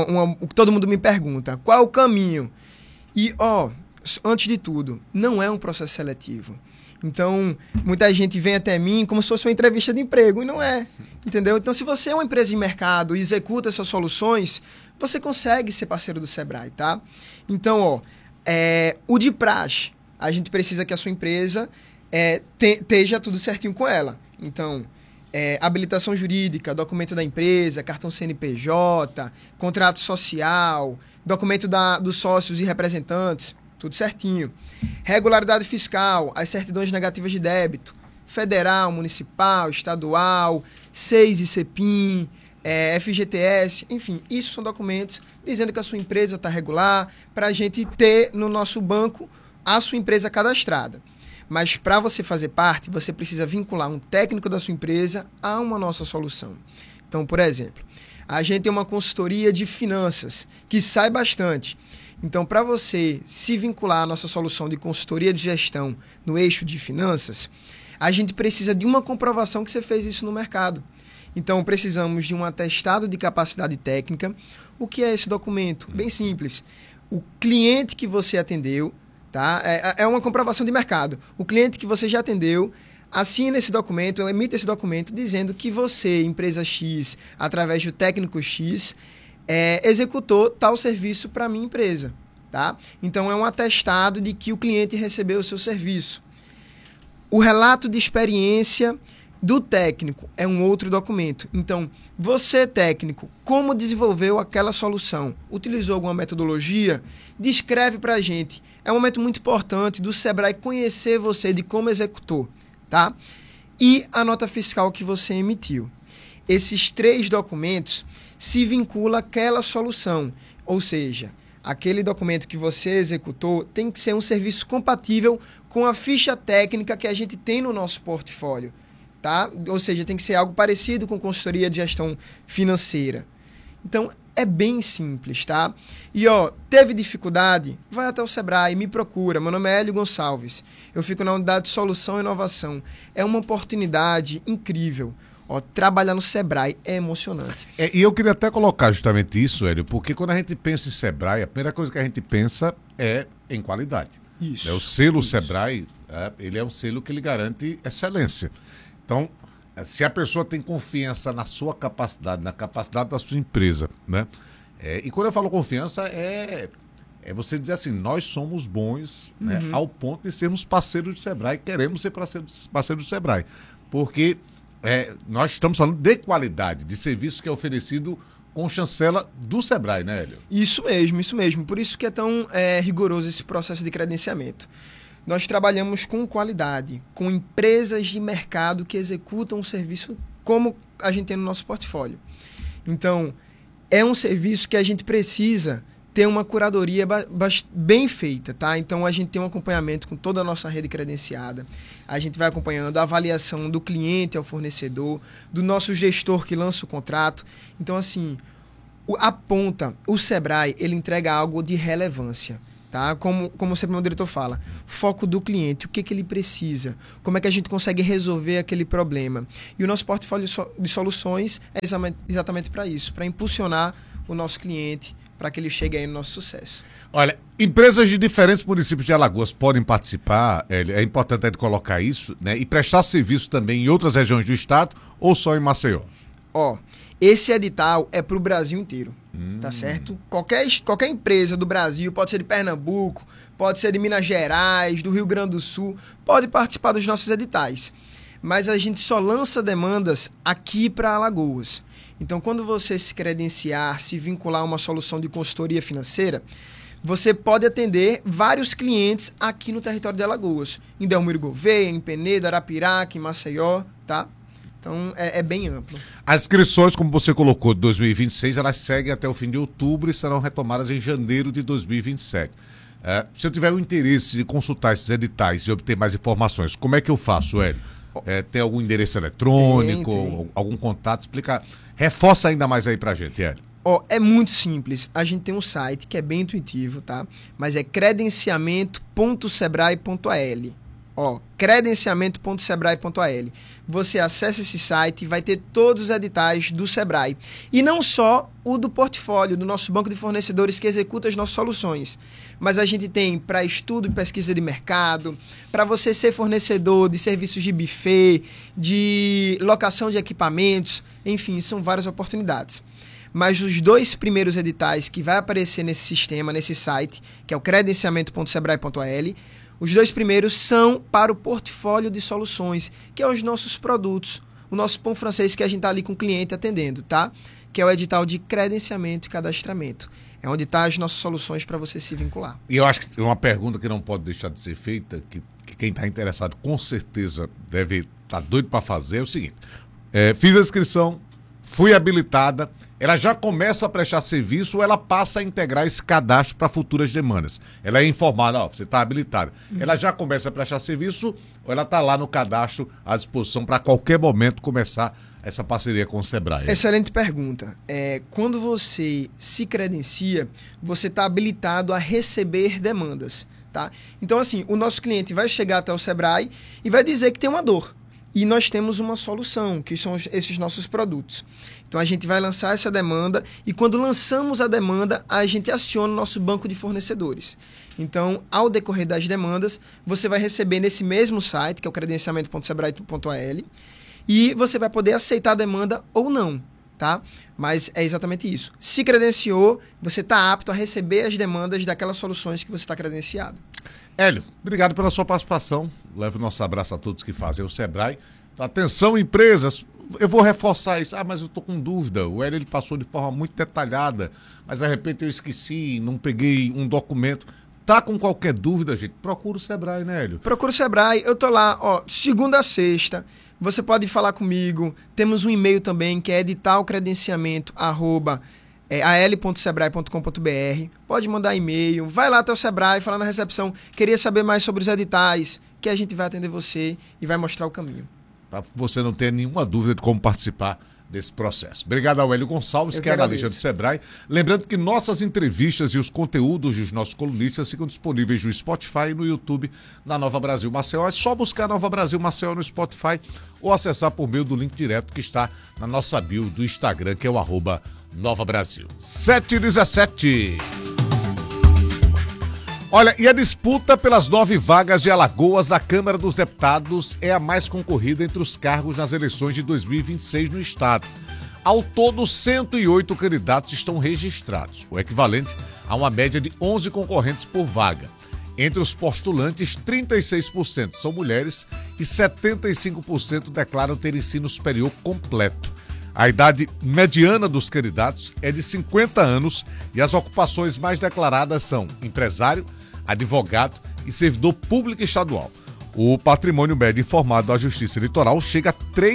O que todo mundo me pergunta, qual é o caminho? E, antes de tudo, não é um processo seletivo. Então, muita gente vem até mim como se fosse uma entrevista de emprego, e não é, entendeu? Então, se você é uma empresa de mercado e executa essas soluções, você consegue ser parceiro do Sebrae, tá? Então, o de praxe, a gente precisa que a sua empresa esteja tudo certinho com ela. Então, habilitação jurídica, documento da empresa, cartão CNPJ, contrato social, documento dos sócios e representantes, tudo certinho. Regularidade fiscal, as certidões negativas de débito, federal, municipal, estadual, SEIS e CEPIM, FGTS, enfim, isso são documentos dizendo que a sua empresa está regular, para a gente ter no nosso banco a sua empresa cadastrada. Mas para você fazer parte, você precisa vincular um técnico da sua empresa a uma nossa solução. Então, por exemplo, a gente tem uma consultoria de finanças que sai bastante. Então, para você se vincular à nossa solução de consultoria de gestão no eixo de finanças, a gente precisa de uma comprovação que você fez isso no mercado. Então, precisamos de um atestado de capacidade técnica. O que é esse documento? Bem simples. O cliente que você atendeu, tá? É uma comprovação de mercado. O cliente que você já atendeu assina esse documento, emite esse documento dizendo que você, empresa X, através do técnico X, executou tal serviço para a minha empresa, tá? Então, é um atestado de que o cliente recebeu o seu serviço. O relato de experiência do técnico é um outro documento. Então, você, técnico, como desenvolveu aquela solução? Utilizou alguma metodologia? Descreve para a gente. É um momento muito importante do Sebrae conhecer você de como executou, tá? E a nota fiscal que você emitiu. Esses 3 documentos se vincula àquela solução, ou seja, aquele documento que você executou tem que ser um serviço compatível com a ficha técnica que a gente tem no nosso portfólio, tá? Ou seja, tem que ser algo parecido com consultoria de gestão financeira. Então, é bem simples, tá? E, teve dificuldade? Vai até o Sebrae, me procura. Meu nome é Hélio Gonçalves. Eu fico na unidade de Solução e Inovação. É uma oportunidade incrível. Trabalhar no Sebrae é emocionante. E eu queria até colocar justamente isso, Hélio, porque quando a gente pensa em Sebrae, a primeira coisa que a gente pensa é em qualidade. Isso. O selo Sebrae, ele é um selo que ele garante excelência. Então, se a pessoa tem confiança na sua capacidade, na capacidade da sua empresa, né? E quando eu falo confiança, é você dizer assim, nós somos bons, né, ao ponto de sermos parceiros do Sebrae, queremos ser parceiros do Sebrae, porque nós estamos falando de qualidade, de serviço que é oferecido com chancela do Sebrae, né, Hélio? Isso mesmo. Por isso que é tão rigoroso esse processo de credenciamento. Nós trabalhamos com qualidade, com empresas de mercado que executam o serviço como a gente tem no nosso portfólio. Então, é um serviço que a gente precisa ter uma curadoria bem feita, tá? Então, a gente tem um acompanhamento com toda a nossa rede credenciada. A gente vai acompanhando a avaliação do cliente ao fornecedor, do nosso gestor que lança o contrato. Então, assim, o Sebrae, ele entrega algo de relevância. Tá? Como sempre o meu diretor fala, foco do cliente, o que ele precisa, como é que a gente consegue resolver aquele problema. E o nosso portfólio de soluções é exatamente para isso, para impulsionar o nosso cliente, para que ele chegue aí no nosso sucesso. Olha, empresas de diferentes municípios de Alagoas podem participar, é importante a gente colocar isso, né? E prestar serviço também em outras regiões do estado ou só em Maceió? Esse edital é para o Brasil inteiro, tá certo? Qualquer empresa do Brasil, pode ser de Pernambuco, pode ser de Minas Gerais, do Rio Grande do Sul, pode participar dos nossos editais. Mas a gente só lança demandas aqui para Alagoas. Então, quando você se credenciar, se vincular a uma solução de consultoria financeira, você pode atender vários clientes aqui no território de Alagoas. Em Delmiro Gouveia, em Penedo, Arapiraca, em Maceió, tá? Então, é bem amplo. As inscrições, como você colocou, de 2026, elas seguem até o fim de outubro e serão retomadas em janeiro de 2027. Se eu tiver o interesse de consultar esses editais e obter mais informações, como é que eu faço, Hélio? Tem algum endereço eletrônico, tem. Algum contato? Explica, reforça ainda mais aí pra gente, Hélio. É muito simples. A gente tem um site que é bem intuitivo, tá? Mas é credenciamento.sebrae.al. Credenciamento.sebrae.al. Você acessa esse site e vai ter todos os editais do Sebrae. E não só o do portfólio, do nosso banco de fornecedores que executa as nossas soluções. Mas a gente tem para estudo e pesquisa de mercado, para você ser fornecedor de serviços de buffet, de locação de equipamentos, enfim, são várias oportunidades. Mas os 2 primeiros editais que vai aparecer nesse sistema, nesse site, que é o credenciamento.sebrae.al, os 2 primeiros são para o portfólio de soluções, que é os nossos produtos, o nosso pão francês que a gente está ali com o cliente atendendo, tá? Que é o edital de credenciamento e cadastramento. É onde estão as nossas soluções para você se vincular. E eu acho que uma pergunta que não pode deixar de ser feita, que quem está interessado com certeza deve estar doido para fazer, é o seguinte. Fiz a inscrição, fui habilitada, ela já começa a prestar serviço ou ela passa a integrar esse cadastro para futuras demandas? Ela é informada, você está habilitada. Ela já começa a prestar serviço ou ela está lá no cadastro à disposição para qualquer momento começar essa parceria com o Sebrae? Excelente pergunta. Quando você se credencia, você está habilitado a receber demandas, tá? Então, assim, o nosso cliente vai chegar até o Sebrae e vai dizer que tem uma dor. E nós temos uma solução, que são esses nossos produtos. Então, a gente vai lançar essa demanda e quando lançamos a demanda, a gente aciona o nosso banco de fornecedores. Então, ao decorrer das demandas, você vai receber nesse mesmo site, que é o credenciamento.sebrae.al, e você vai poder aceitar a demanda ou não, tá? Mas é exatamente isso. Se credenciou, você está apto a receber as demandas daquelas soluções que você está credenciado. Hélio, obrigado pela sua participação. Leve o nosso abraço a todos que fazem o Sebrae. Atenção, empresas, eu vou reforçar isso. Mas eu estou com dúvida. O Hélio ele passou de forma muito detalhada, mas de repente eu esqueci, não peguei um documento. Tá com qualquer dúvida, gente? Procura o Sebrae, né, Hélio? Procura o Sebrae. Eu tô lá, segunda a sexta. Você pode falar comigo. Temos um e-mail também, que é editalcredenciamento@al.sebrae.com.br. Pode mandar e-mail. Vai lá até o Sebrae, fala na recepção. Queria saber mais sobre os editais, que a gente vai atender você e vai mostrar o caminho. Para você não ter nenhuma dúvida de como participar desse processo. Obrigado ao Hélio Gonçalves, que é analista do Sebrae. Lembrando que nossas entrevistas e os conteúdos dos nossos colunistas ficam disponíveis no Spotify e no YouTube da Nova Brasil Maceió. É só buscar Nova Brasil Maceió no Spotify ou acessar por meio do link direto que está na nossa bio do Instagram, que é o @NovaBrasil. 7h17. Olha, e a disputa pelas 9 vagas de Alagoas da Câmara dos Deputados é a mais concorrida entre os cargos nas eleições de 2026 no estado. Ao todo, 108 candidatos estão registrados, o equivalente a uma média de 11 concorrentes por vaga. Entre os postulantes, 36% são mulheres e 75% declaram ter ensino superior completo. A idade mediana dos candidatos é de 50 anos e as ocupações mais declaradas são empresário, advogado e servidor público estadual. O patrimônio médio informado à Justiça Eleitoral chega a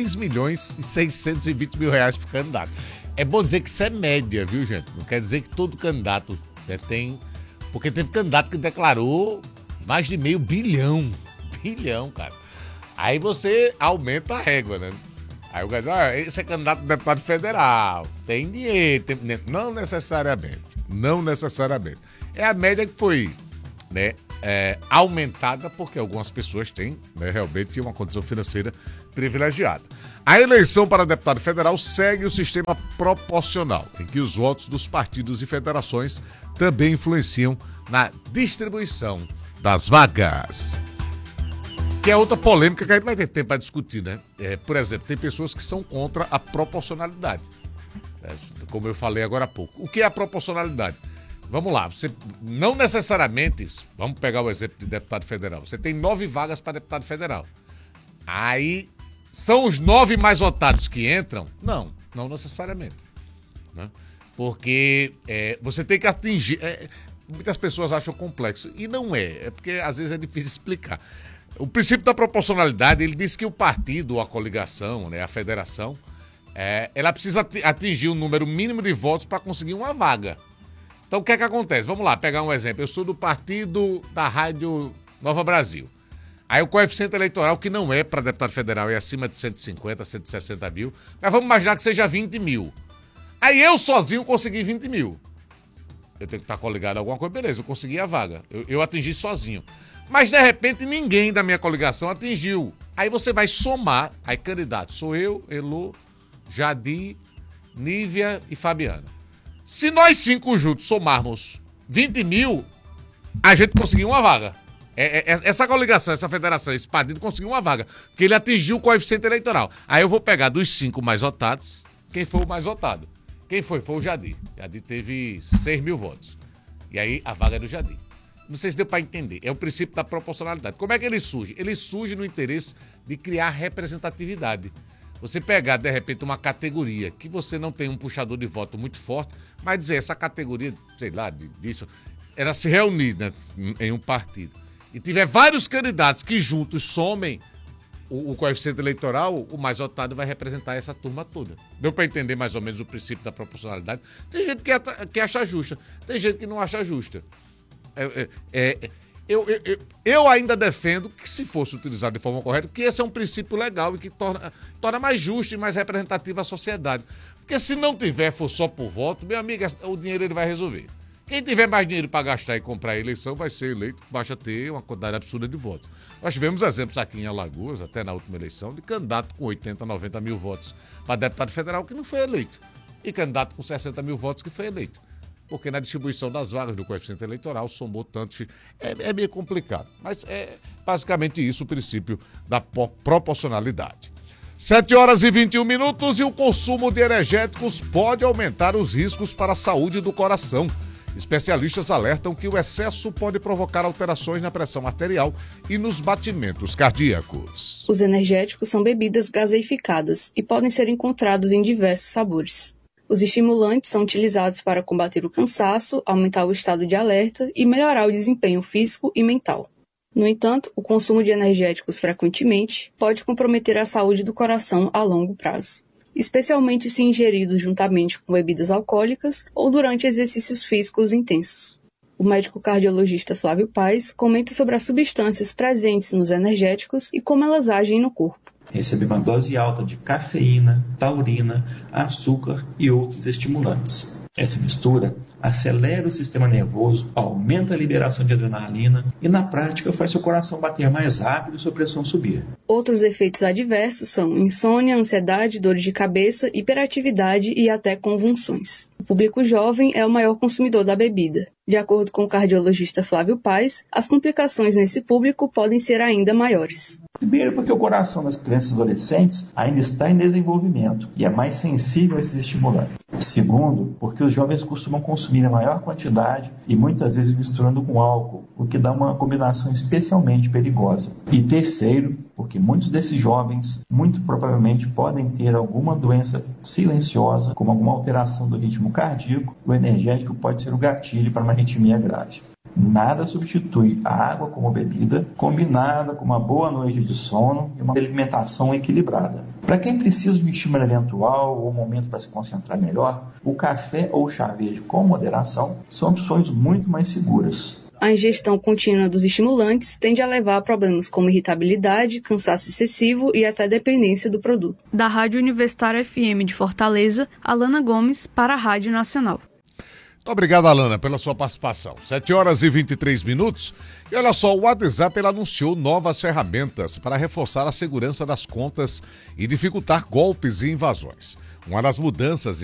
R$3.620.000 por candidato. É bom dizer que isso é média, viu, gente? Não quer dizer que todo candidato tem... Porque teve candidato que declarou mais de R$500 bilhão. Bilhão, cara. Aí você aumenta a régua, né? Aí o cara diz, esse é candidato a deputado federal, tem dinheiro, tem... Não necessariamente. Não necessariamente. É a média que foi, né, aumentada porque algumas pessoas têm, né, realmente uma condição financeira privilegiada. A eleição para deputado federal segue o sistema proporcional, em que os votos dos partidos e federações também influenciam na distribuição das vagas. Que é outra polêmica que a gente vai ter tempo para discutir, né? Por exemplo, tem pessoas que são contra a proporcionalidade. Como eu falei agora há pouco. O que é a proporcionalidade? Vamos lá, você não necessariamente, vamos pegar o exemplo de deputado federal, você tem 9 vagas para deputado federal. Aí, são os 9 mais votados que entram? Não necessariamente. Né? Porque você tem que atingir... muitas pessoas acham complexo, e não é porque às vezes é difícil explicar. O princípio da proporcionalidade, ele diz que o partido, ou a coligação, né, a federação, ela precisa atingir um número mínimo de votos para conseguir uma vaga. Então, o que é que acontece? Vamos lá, pegar um exemplo. Eu sou do partido da Rádio Nova Brasil. Aí o coeficiente eleitoral, que não é para deputado federal, é acima de 150, 160 mil. Mas vamos imaginar que seja 20 mil. Aí eu sozinho consegui 20 mil. Eu tenho que estar coligado a alguma coisa, beleza, eu consegui a vaga. Eu atingi sozinho. Mas, de repente, ninguém da minha coligação atingiu. Aí você vai somar, aí candidato, sou eu, Elô, Jadi, Nívia e Fabiana. Se nós 5 juntos somarmos 20 mil, a gente conseguiu uma vaga. Essa coligação, essa federação, esse partido conseguiu uma vaga, porque ele atingiu o coeficiente eleitoral. Aí eu vou pegar dos 5 mais votados, quem foi o mais votado? Quem foi? Foi o Jadi. Jadi teve 6 mil votos. E aí a vaga é do Jadi. Não sei se deu para entender. É o princípio da proporcionalidade. Como é que ele surge? Ele surge no interesse de criar representatividade. Você pegar, de repente, uma categoria que você não tem um puxador de voto muito forte, mas dizer, essa categoria, sei lá, disso, ela se reunir, né, em um partido e tiver vários candidatos que juntos somem o coeficiente eleitoral, o mais votado vai representar essa turma toda. Deu para entender mais ou menos o princípio da proporcionalidade? Tem gente que acha justa, tem gente que não acha justa. Eu ainda defendo que, se fosse utilizado de forma correta, que esse é um princípio legal e que torna mais justo e mais representativa a sociedade. Porque se não tiver, for só por voto, meu amigo, o dinheiro ele vai resolver. Quem tiver mais dinheiro para gastar e comprar a eleição vai ser eleito, basta ter uma quantidade absurda de votos. Nós tivemos exemplos aqui em Alagoas, até na última eleição, de candidato com 80, 90 mil votos para deputado federal que não foi eleito. E candidato com 60 mil votos que foi eleito. Porque na distribuição das vagas do coeficiente eleitoral somou tantos. É meio complicado. Mas é basicamente isso o princípio da proporcionalidade. 7h21 e o consumo de energéticos pode aumentar os riscos para a saúde do coração. Especialistas alertam que o excesso pode provocar alterações na pressão arterial e nos batimentos cardíacos. Os energéticos são bebidas gaseificadas e podem ser encontrados em diversos sabores. Os estimulantes são utilizados para combater o cansaço, aumentar o estado de alerta e melhorar o desempenho físico e mental. No entanto, o consumo de energéticos frequentemente pode comprometer a saúde do coração a longo prazo, especialmente se ingeridos juntamente com bebidas alcoólicas ou durante exercícios físicos intensos. O médico cardiologista Flávio Paes comenta sobre as substâncias presentes nos energéticos e como elas agem no corpo. Receber uma dose alta de cafeína, taurina, açúcar e outros estimulantes. Essa mistura acelera o sistema nervoso, aumenta a liberação de adrenalina e, na prática, faz seu coração bater mais rápido e sua pressão subir. Outros efeitos adversos são insônia, ansiedade, dores de cabeça, hiperatividade e até convulsões. O público jovem é o maior consumidor da bebida. De acordo com o cardiologista Flávio Paes, as complicações nesse público podem ser ainda maiores. Primeiro, porque o coração das crianças e adolescentes ainda está em desenvolvimento e é mais sensível a esses estimulantes. Segundo, porque os jovens costumam consumir consumir a maior quantidade e muitas vezes misturando com álcool, o que dá uma combinação especialmente perigosa. E terceiro, porque muitos desses jovens muito provavelmente podem ter alguma doença silenciosa, como alguma alteração do ritmo cardíaco, o energético pode ser o gatilho para uma arritmia grave. Nada substitui a água como bebida, combinada com uma boa noite de sono e uma alimentação equilibrada. Para quem precisa de um estímulo eventual ou um momento para se concentrar melhor, o café ou o chá verde com moderação são opções muito mais seguras. A ingestão contínua dos estimulantes tende a levar a problemas como irritabilidade, cansaço excessivo e até dependência do produto. Da Rádio Universitária FM de Fortaleza, Alana Gomes para a Rádio Nacional. Muito obrigado, Alana, pela sua participação. 7h23. E olha só, o WhatsApp anunciou novas ferramentas para reforçar a segurança das contas e dificultar golpes e invasões. Uma das mudanças